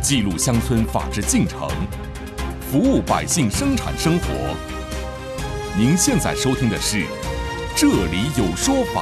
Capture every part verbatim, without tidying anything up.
记录乡村法治进程，服务百姓生产生活。您现在收听的是《这里有说法》。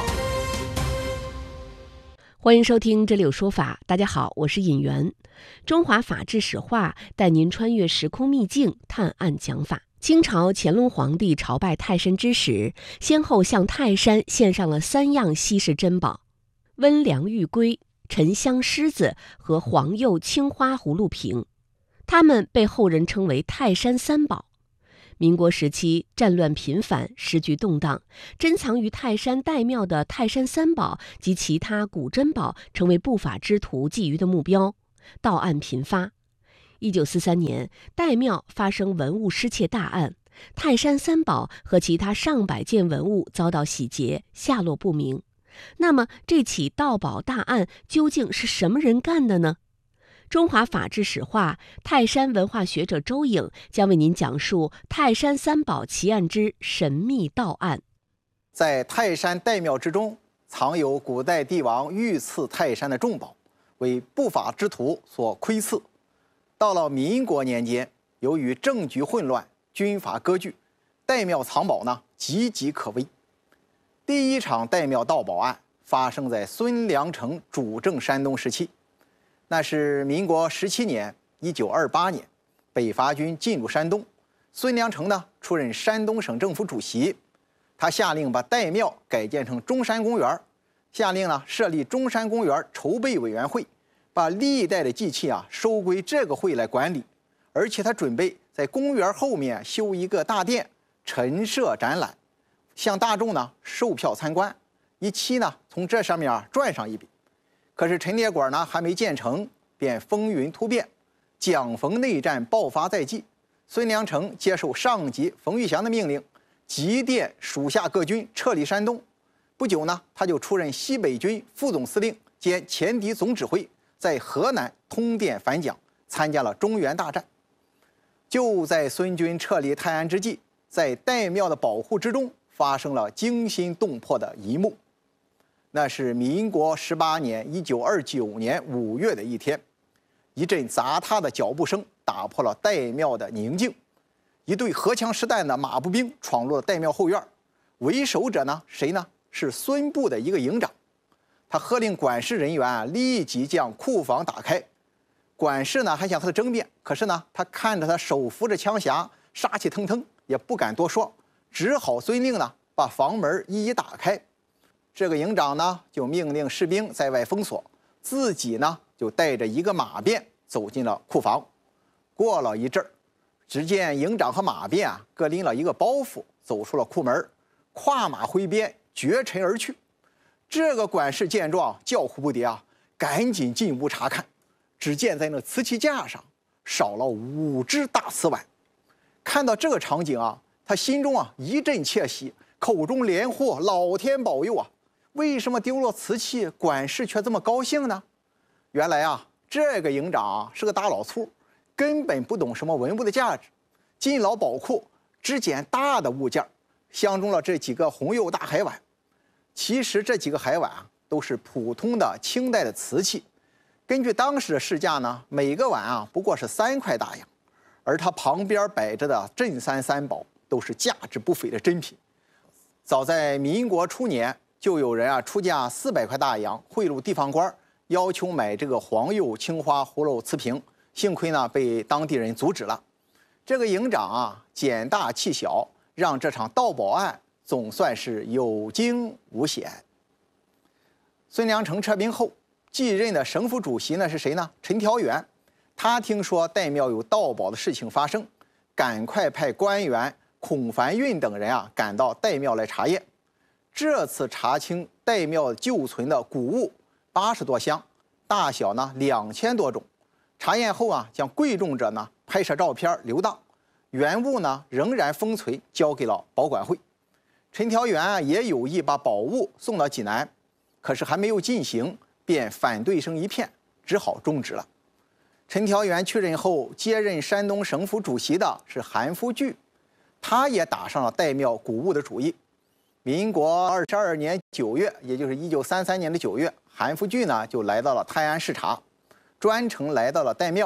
欢迎收听《这里有说法》，大家好，我是尹媛。中华法治史话带您穿越时空秘境，探案讲法。清朝乾隆皇帝朝拜泰山之时，先后向泰山献上了三样稀世珍宝：温良玉龟、沉香狮子和黄釉青花葫芦瓶。它们被后人称为泰山三宝。民国时期战乱频繁，时局动荡，珍藏于泰山岱庙的泰山三宝及其他古珍宝成为不法之徒觊觎的目标，盗案频发。一九四三年，岱庙发生文物失窃大案，泰山三宝和其他上百件文物遭到洗劫，下落不明。那么，这起盗宝大案究竟是什么人干的呢？中华法治史话，泰山文化学者周颖将为您讲述泰山三宝奇案之神秘盗案。 在泰山岱庙之中，藏有古代帝王御赐泰山的重宝，为不法之徒所窥伺。到了民国年间，由于政局混乱，军阀割据，岱庙藏宝呢岌岌可危。第一场岱庙盗宝案发生在孙良诚主政山东时期。那是民国十七年，一九二八年，北伐军进入山东，孙良诚呢出任山东省政府主席，他下令把岱庙改建成中山公园，下令呢设立中山公园筹备委员会，把历代的祭器啊收归这个会来管理，而且他准备在公园后面修一个大殿，陈设展览，向大众呢售票参观，一期呢从这上面啊赚上一笔。可是陈列馆呢还没建成，便风云突变，蒋冯内战爆发在即。孙良诚接受上级冯玉祥的命令，急电属下各军撤离山东。不久呢，他就出任西北军副总司令兼前敌总指挥，在河南通电反蒋，参加了中原大战。就在孙军撤离泰安之际，在岱庙的保护之中，发生了惊心动魄的一幕。那是民国十八年一九二九年五月的一天，一阵砸踏的脚步声打破了岱庙的宁静。一队荷枪实弹的马步兵闯入了岱庙后院，为首者呢，谁呢？是孙部的一个营长。他喝令管事人员啊立即将库房打开。管事呢还想和他争辩，可是呢，他看着他手扶着枪匣，杀气腾腾，也不敢多说，只好遵令呢把房门一一打开。这个营长呢，就命令士兵在外封锁，自己呢就带着一个马便走进了库房。过了一阵儿，只见营长和马便啊各拎了一个包袱，走出了库门，跨马挥鞭，绝尘而去。这个管事见状，叫苦不迭啊，赶紧进屋查看。只见在那瓷器架上少了五只大瓷碗。看到这个场景啊，他心中啊一阵窃喜，口中连呼：“老天保佑啊！”为什么丢了瓷器，管事却这么高兴呢？原来啊，这个营长啊是个大老粗，根本不懂什么文物的价值。进老宝库，只捡大的物件，相中了这几个红釉大海碗。其实这几个海碗啊，都是普通的清代的瓷器。根据当时的市价呢，每个碗啊不过是三块大洋，而它旁边摆着的镇三三宝都是价值不菲的珍品。早在民国初年，就有人啊出价四百块大洋贿赂地方官，要求买这个黄釉青花葫芦瓷瓶，幸亏呢被当地人阻止了。这个营长啊捡大气小，让这场盗宝案总算是有惊无险。孙良诚撤兵后，继任的省府主席呢是谁呢？陈调元。他听说岱庙有盗宝的事情发生，赶快派官员孔繁运等人啊赶到岱庙来查验。这次查清岱庙旧存的古物八十多箱，大小呢两千多种。查验后啊，将贵重者呢拍摄照片留档，原物呢仍然封存，交给了保管会。陈调元啊也有意把宝物送到济南，可是还没有进行，便反对声一片，只好终止了。陈调元去任后，接任山东省府主席的是韩复榘，他也打上了岱庙古物的主意。民国二十二年九月，也就是一九三三年的九月，韩复榘呢就来到了泰安视察，专程来到了岱庙，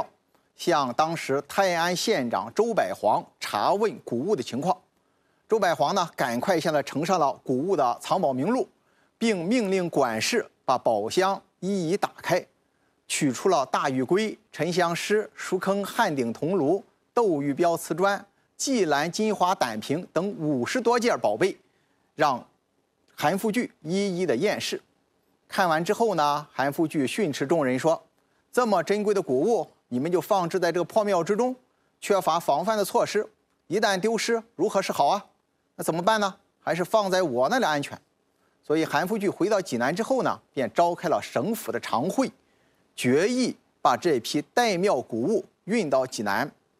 向当时泰安县长周百煌查问谷物的情况。周百煌呢，赶快向他呈上了谷物的藏宝名录，并命令管事把宝箱一一打开，取出了大玉龟、沉香狮、蜀坑汉鼎铜炉、窦玉标瓷砖、季兰金华胆瓶等五十多件宝贝，让韩复榘一一的验视。看完之后呢，韩复榘训斥众人说：“这么珍贵的古物，你们就放置在这个破庙之中，缺乏防范的措施，一旦丢失，如何是好啊？那怎么办呢？还是放在我那里安全。”所以韩复榘回到济南之后呢，便召开了省府的常会，决议把这批岱庙古物运到济南，